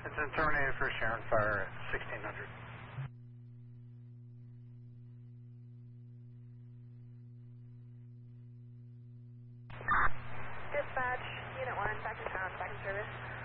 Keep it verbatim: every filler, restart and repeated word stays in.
It's been terminated for Sharon Fire at sixteen hundred. Dispatch, Unit one, back in town, back in service.